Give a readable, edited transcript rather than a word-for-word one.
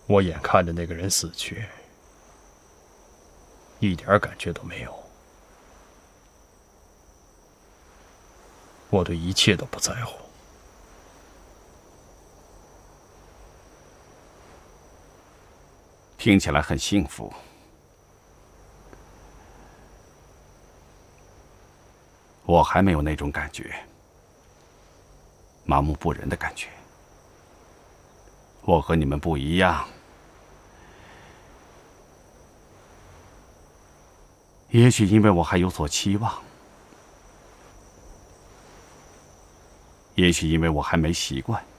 我眼看着那个人死去，一点感觉都没有。我对一切都不在乎。 听起来很幸福。我还没有那种感觉，麻木不仁的感觉。我和你们不一样。也许因为我还有所期望，也许因为我还没习惯。